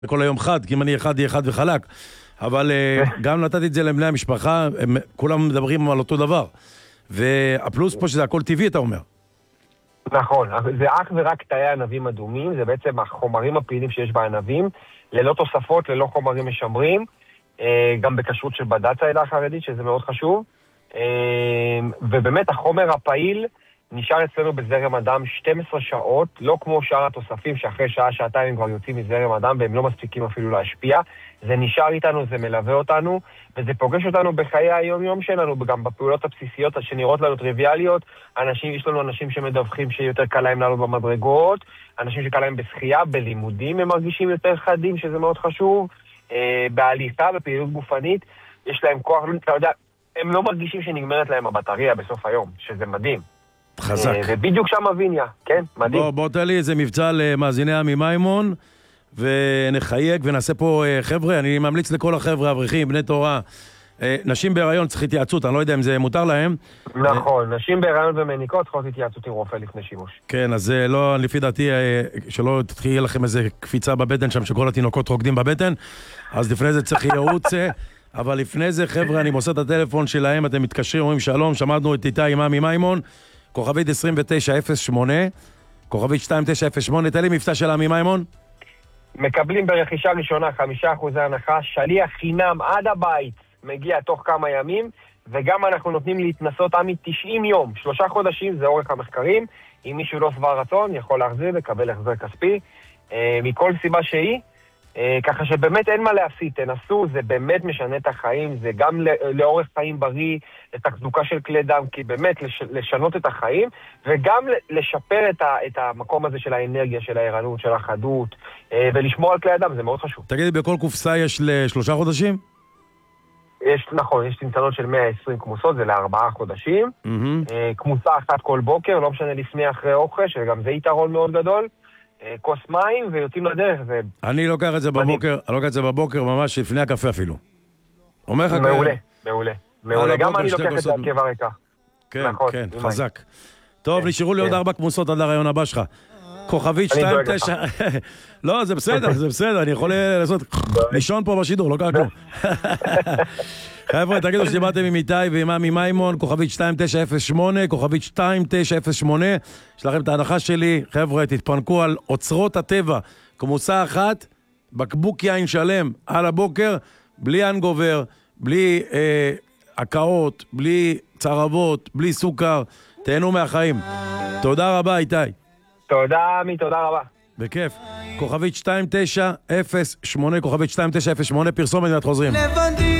כל היום חד, כי אם אני אחד, יהיה חד וחלק. אבל גם נתתי את זה לבני המשפחה, כולם מדברים על אותו דבר. והפלוס פה שזה הכל טבעי, אתה אומר. נכון, זה אך ורק תאי ענבים אדומים, זה בעצם החומרים הפעילים שיש בענבים, ללא תוספות, ללא חומרים משמרים, גם בכשרות של בד"ץ העדה החרדית, שזה מאוד חשוב. ובאמת החומר הפעיל נשאר אצלנו בזרם הדם 12 שעות, לא כמו שאר התוספים שאחרי שעה, שעתיים הם כבר יוצאים מזרם הדם והם לא מספיקים אפילו להשפיע. זה נשאר איתנו, זה מלווה אותנו, וזה פוגש אותנו בחיי היום-יום שלנו, גם בפעולות הבסיסיות שנראות לנו טריוויאליות. יש לנו אנשים שמדווחים שיותר קל להם לעלות במדרגות, אנשים שקל להם בשחייה, בלימודים הם מרגישים יותר חדים, שזה מאוד חשוב, בהליכה, בפעילות גופנית, יש להם כוח, אתה יודע, הם לא מרגישים שנגמרת להם הבטריה בסוף היום, שזה מדהים. חזק. ובדיוק שם אביניה, כן? מדהים. בוא תן לי איזה מבצע למאזיני עמי מימון, ונחייג ונעשה פה, חבר'ה, אני ממליץ לכל החבר'ה, אברכים, בני תורה, נשים בהיריון צריך התייעצות, אני לא יודע אם זה מותר להם. נכון, נשים בהיריון ומניקות צריכות התייעצות עם רופא לפני שימוש. כן, אז לא, לפי דעתי, שלא תתחיל לכם איזה קפיצה בבטן שם, שכל התינוקות רוקדים בבטן, אז לפני זה צריך ייעוץ, אבל לפני זה, חבר'ה, אני מוסר את הטלפון שלהם, אתם מתקשרים, אומרים שלום, שמענו את איתי עם עמי מימון, כוכבית 2908, כוכבית 2908, תן לי מבצע של עמי מימון. מקבלים ברכישה ראשונה 5% הנחה, שליח חינם עד הבית, מגיע תוך כמה ימים, וגם אנחנו נותנים להתנסות עמי 90 יום, 3 חודשים, זה אורך המחקרים, אם מישהו לא שבע רצון, יכול להחזיר לקבל החזר כספי, מכל סיבה שהיא, ככה שבאמת אין מה להפסיד, תנסו, זה באמת משנה את החיים, זה גם לאורך חיים בריא, לתחזוקה של כלי דם, כי באמת לשנות את החיים, וגם לשפר את המקום הזה של האנרגיה, של הערנות, של החדות, ולשמור על כלי הדם, זה מאוד חשוב. תגידי, בכל קופסה יש ל3 חודשים? נכון, יש צנצנות של 120 כמוסות, זה ל4 חודשים, כמוסה אחת כל בוקר, לא משנה לפני אחרי אוכל, שגם זה יתרון מאוד גדול, כוס מים ויוצאים לדרך. אני לוקח את זה בבוקר, אני לוקח את זה בבוקר ממש לפני הקפה אפילו. מעולה, מעולה. מעולה, גם אני לוקח את זה על קבע ריקה. כן, כן, חזק. טוב, נשארו לי עוד 4 כמוסות עד הרעיון הבא שלך. כוכבית 29... לא, זה בסדר, זה בסדר, אני יכול לעשות לישון פה בשידור, לא קרה כלום. חבר'ה, תגידו שדיברתם עם איתי ועם עמי מימון, כוכבית 2908, כוכבית 2908, יש לכם את ההנחה שלי, חבר'ה, תתפנקו על אוצרות הטבע, כמוסה אחת, בקבוק יין שלם על הבוקר, בלי אנגובר, בלי הקאות, בלי צרבות, בלי סוכר, תהנו מהחיים. תודה רבה, איתי. תודה, עמי, תודה רבה. בכיף. כוכבית 2908, כוכבית 2908, פרסומת ואת חוזרים.